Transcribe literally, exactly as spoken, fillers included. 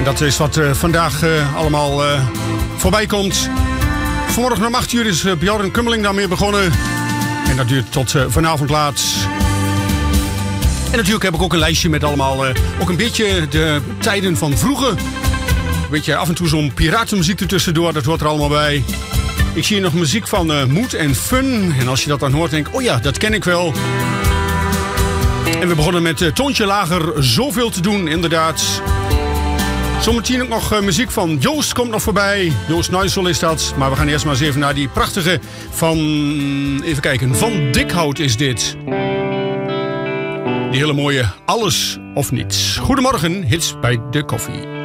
dat is wat uh, vandaag uh, allemaal uh, voorbij komt. Vanmorgen om acht uur is uh, Björn Kummeling daarmee begonnen. En dat duurt tot uh, vanavond laat. En natuurlijk heb ik ook een lijstje met allemaal... Uh, ook een beetje de tijden van vroeger. Een beetje af en toe zo'n piratenmuziek ertussendoor. Dat hoort er allemaal bij. Ik zie hier nog muziek van uh, Mood en Fun. En als je dat dan hoort, denk ik... Oh ja, dat ken ik wel. En we begonnen met uh, Toontje Lager. Zoveel te doen, inderdaad. Zometeen ook nog uh, muziek van Joost komt nog voorbij. Joost Nuisel is dat. Maar we gaan eerst maar eens even naar die prachtige van... Even kijken. Van Dikhout is dit. Die hele mooie Alles of Niets. Goedemorgen, hits bij de koffie.